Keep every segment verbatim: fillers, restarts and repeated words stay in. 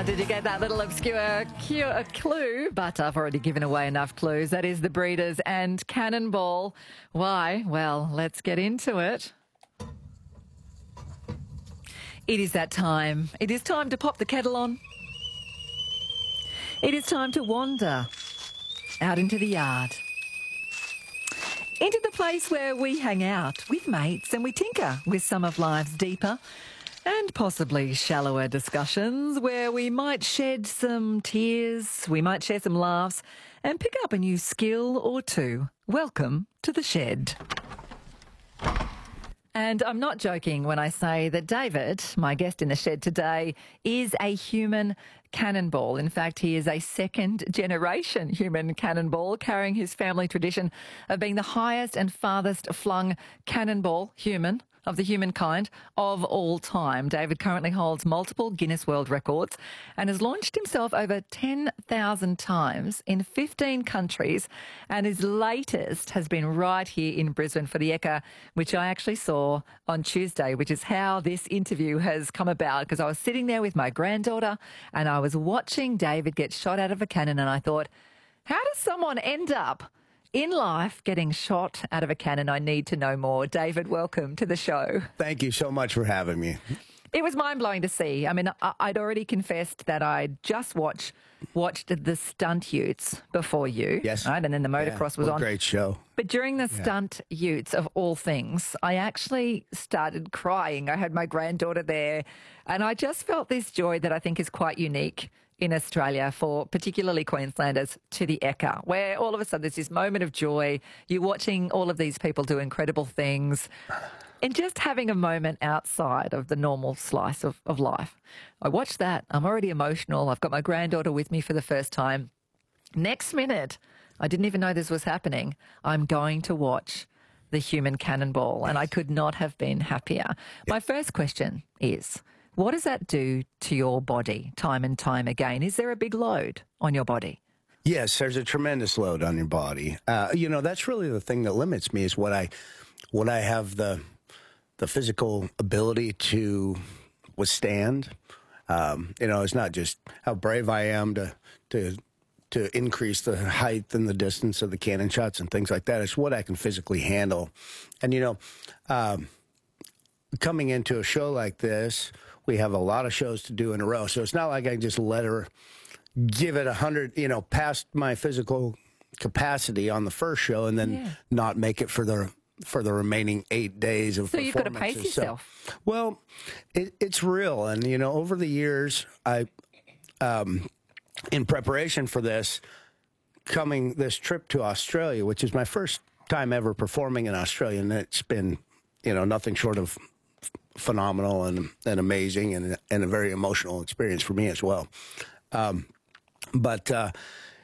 Uh, did you get that little obscure cu- uh, clue? But I've already given away enough clues. That is The Breeders and Cannonball. Why? Well, let's get into it. It is that time. It is time to pop the kettle on. It is time to wander out into the yard. Into the place where we hang out with mates and we tinker with some of life's deeper and possibly shallower discussions, where we might shed some tears, we might share some laughs and pick up a new skill or two. Welcome to The Shed. And I'm not joking when I say that David, my guest in The Shed today, is a human cannonball. In fact, he is a second generation human cannonball, carrying his family tradition of being the highest and farthest flung cannonball human of the humankind of all time. David currently holds multiple Guinness World Records and has launched himself over ten thousand times in fifteen countries, and his latest has been right here in Brisbane for the Ekka, which I actually saw on Tuesday, which is how this interview has come about, because I was sitting there with my granddaughter and I was watching David get shot out of a cannon, and I thought, how does someone end up in life getting shot out of a cannon? I need to know more. David, welcome to the show. Thank you so much for having me. It was mind-blowing to see. I mean, I- I'd already confessed that I'd just watched watched the Stunt Utes before you. Yes. Right? And then the motocross Yeah, was what a on. great show. But during the Stunt Utes, of all things, I actually started crying. I had my granddaughter there, and I just felt this joy that I think is quite unique in Australia for particularly Queenslanders to the Ekka, where all of a sudden there's this moment of joy. You're watching all of these people do incredible things and just having a moment outside of the normal slice of, of life. I watched that. I'm already emotional. I've got my granddaughter with me for the first time. Next minute, I didn't even know this was happening, I'm going to watch the human cannonball, and I could not have been happier. My first question is, what does that do to your body time and time again? Is there a big load on your body? Yes, there's a tremendous load on your body. Uh, you know, that's really the thing that limits me, is what I, what I have the, the physical ability to withstand. Um, you know, it's not just how brave I am to, to, to increase the height and the distance of the cannon shots and things like that. It's what I can physically handle. And, you know, um, coming into a show like this, we have a lot of shows to do in a row. So it's not like I can just let her give it a hundred, you know, past my physical capacity on the first show and then yeah. not make it for the for the remaining eight days of so performances. So you've got to pace yourself. So, well, it, it's real. And, you know, over the years, I, um, in preparation for this, coming this trip to Australia, which is my first time ever performing in Australia, and it's been, you know, nothing short of phenomenal and, and amazing and, and a very emotional experience for me as well. Um, but uh,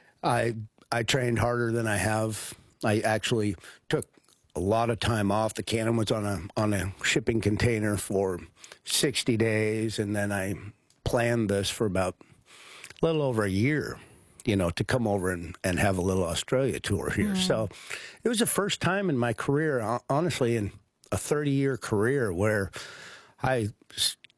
I I trained harder than I have. I actually took a lot of time off. The cannon was on a on a shipping container for sixty days, and then I planned this for about a little over a year, you know, to come over and, and have a little Australia tour here. Mm. So it was the first time in my career, honestly, in a thirty-year career, where I